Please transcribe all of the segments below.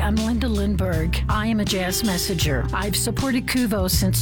I'm Linda Lindberg. I am a jazz messenger. I've supported Kuvo since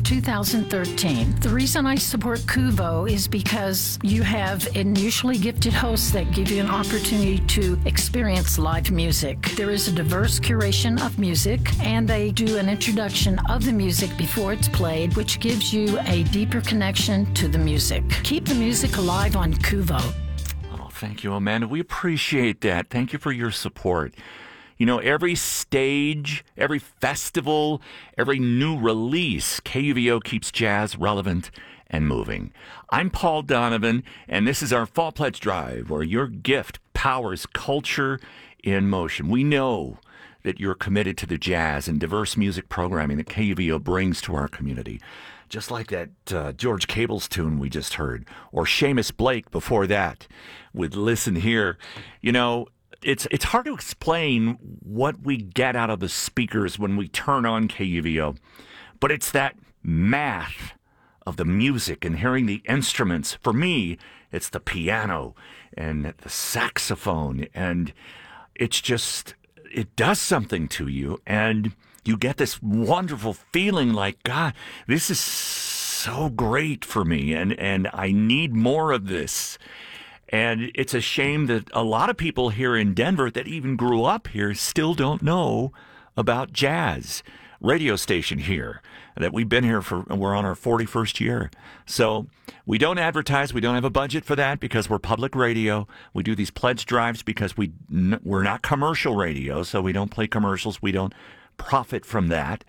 2013. The reason I support Kuvo is because you have unusually gifted hosts that give you an opportunity to experience live music. There is a diverse curation of music, and they do an introduction of the music before it's played, which gives you a deeper connection to the music. Keep the music alive on Kuvo. Oh, thank you, Amanda. We appreciate that. Thank you for your support. You know, every stage, every festival, every new release, KUVO keeps jazz relevant and moving. I'm Paul Donovan, and this is our Fall Pledge Drive, where your gift powers culture in motion. We know that you're committed to the jazz and diverse music programming that KUVO brings to our community. Just like that George Cable's tune we just heard, or Seamus Blake before that with Listen Here. You know, it's hard to explain what we get out of the speakers when we turn on KUVO, but it's that math of the music and hearing the instruments. For me, it's the piano and the saxophone, and it's just, it does something to you, and you get this wonderful feeling like, God, this is so great for me, and I need more of this. And it's a shame that a lot of people here in Denver that even grew up here still don't know about jazz radio station here, that we've been here we're on our 41st year. So we don't advertise. We don't have a budget for that because we're public radio. We do these pledge drives because we're not commercial radio, so we don't play commercials. We don't profit from that.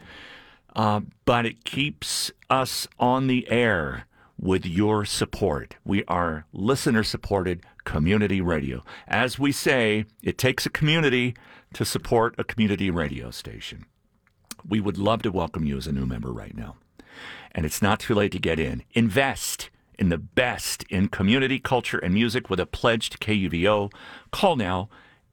But it keeps us on the air with your support. We are listener-supported community radio. As we say, it takes a community to support a community radio station. We would love to welcome you as a new member right now. And it's not too late to get in. Invest in the best in community culture and music with a pledge to KUVO. Call now,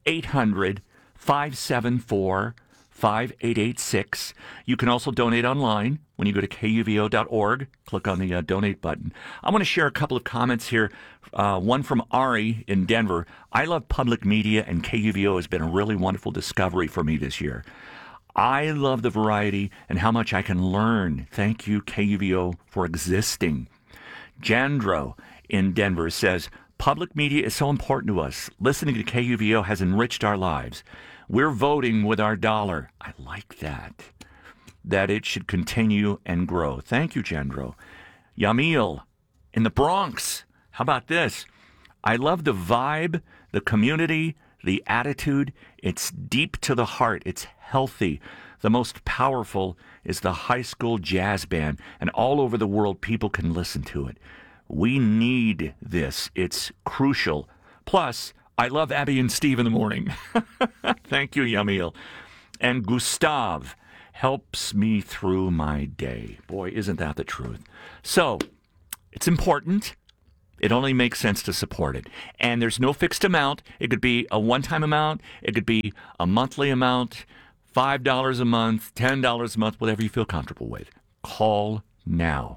800-574-5886. You can also donate online when you go to kuvo.org. Click on the donate button. I want to share a couple of comments here. One from Ari in Denver. I love public media, and KUVO has been a really wonderful discovery for me this year. I love the variety and how much I can learn. Thank you, KUVO, for existing. Jandro in Denver says, public media is so important to us. Listening to KUVO has enriched our lives. We're voting with our dollar. I like that. That it should continue and grow. Thank you, Jandro. Yamil in the Bronx. How about this? I love the vibe, the community, the attitude. It's deep to the heart. It's healthy. The most powerful is the high school jazz band, and all over the world people can listen to it. We need this. It's crucial. Plus, I love Abby and Steve in the morning. Thank you, Yamil. And Gustav helps me through my day. Boy, isn't that the truth? So, it's important. It only makes sense to support it. And there's no fixed amount. It could be a one-time amount. It could be a monthly amount, $5 a month, $10 a month, whatever you feel comfortable with. Call now,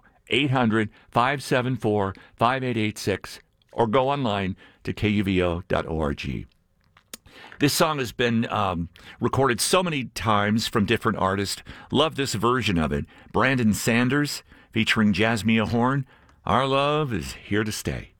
800-574-5886, or go online to kuvo.org. This song has been recorded so many times from different artists. Love this version of it. Brandon Sanders featuring Jasmine Horn. Our love is here to stay.